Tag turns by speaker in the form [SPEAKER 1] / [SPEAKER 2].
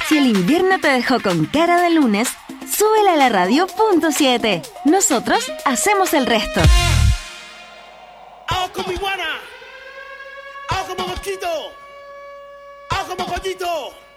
[SPEAKER 1] Si el invierno te dejó con cara de lunes, súbela a la radio.7. Nosotros hacemos el resto.
[SPEAKER 2] ¡Hago como iguana! ¡Hago como mosquito! ¡Hago como pollito!